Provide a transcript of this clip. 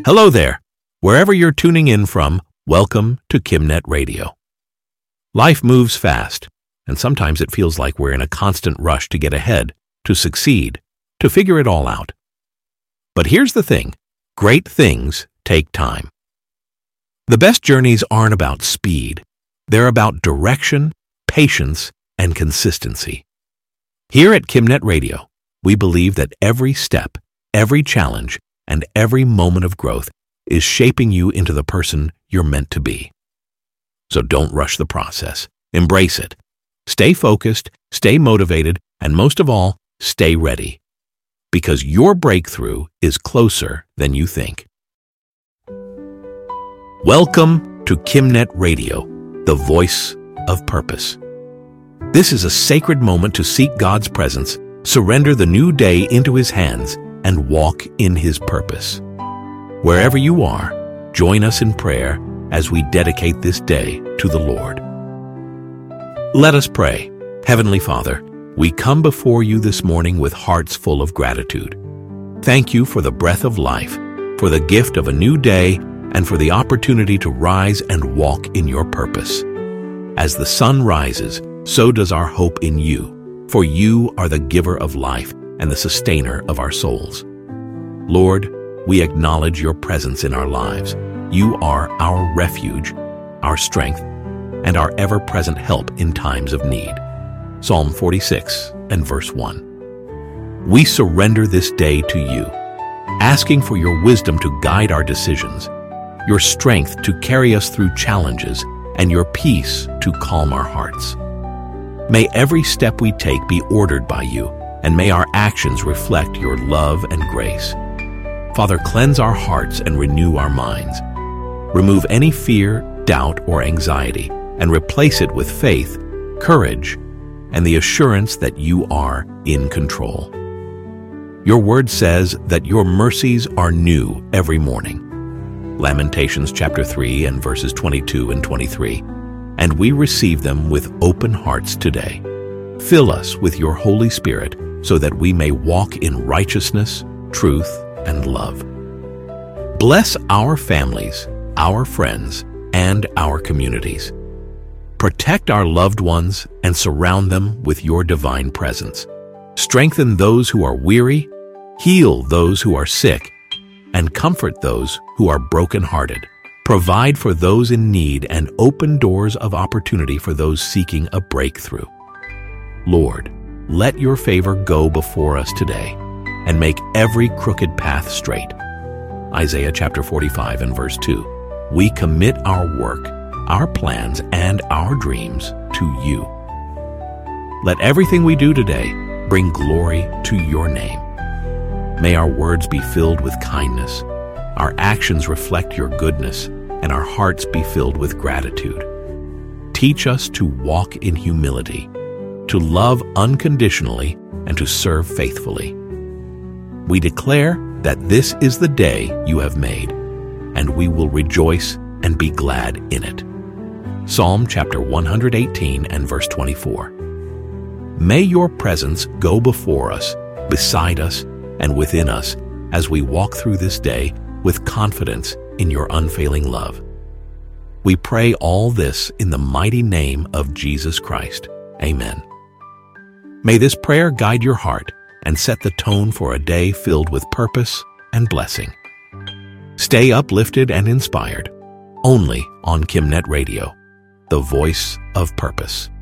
Hello there. Wherever you're tuning in from, welcome to KimNet Radio. Life moves fast, and sometimes it feels like we're in a constant rush to get ahead, to succeed, to figure it all out. But here's the thing, great things take time. The best journeys aren't about speed. They're about direction, patience, and consistency. Here at KimNet Radio, we believe that every step, every challenge, and every moment of growth is shaping you into the person you're meant to be. So don't rush the process. Embrace it. Stay focused, stay motivated, and most of all, stay ready. Because your breakthrough is closer than you think. Welcome to KimNet Radio, the voice of purpose. This is a sacred moment to seek God's presence, surrender the new day into His hands, and walk in His purpose. Wherever you are, join us in prayer as we dedicate this day to the Lord. Let us pray. Heavenly Father, we come before you this morning with hearts full of gratitude. Thank you for the breath of life, for the gift of a new day, and for the opportunity to rise and walk in your purpose. As the sun rises, so does our hope in you, for you are the giver of life and the sustainer of our souls. Lord, we acknowledge your presence in our lives. You are our refuge, our strength, and our ever-present help in times of need. Psalm 46 and verse 1. We surrender this day to you, asking for your wisdom to guide our decisions, your strength to carry us through challenges, and your peace to calm our hearts. May every step we take be ordered by you, and may our actions reflect your love and grace. Father, cleanse our hearts and renew our minds. Remove any fear, doubt, or anxiety, and replace it with faith, courage, and the assurance that you are in control. Your word says that your mercies are new every morning. Lamentations chapter 3 and verses 22 and 23. And we receive them with open hearts today. Fill us with your Holy Spirit so that we may walk in righteousness, truth, and love. Bless our families, our friends, and our communities. Protect our loved ones and surround them with your divine presence. Strengthen those who are weary, heal those who are sick, and comfort those who are brokenhearted. Provide for those in need and open doors of opportunity for those seeking a breakthrough. Lord, let your favor go before us today and make every crooked path straight. Isaiah chapter 45 and verse 2. We commit our work, our plans, and our dreams to you. Let everything we do today bring glory to your name. May our words be filled with kindness, our actions reflect your goodness, and our hearts be filled with gratitude. Teach us to walk in humility, to love unconditionally, and to serve faithfully. We declare that this is the day you have made, and we will rejoice and be glad in it. Psalm chapter 118 and verse 24. May your presence go before us, beside us, and within us as we walk through this day with confidence in your unfailing love. We pray all this in the mighty name of Jesus Christ. Amen. May this prayer guide your heart and set the tone for a day filled with purpose and blessing. Stay uplifted and inspired, only on KimNet Radio, the voice of purpose.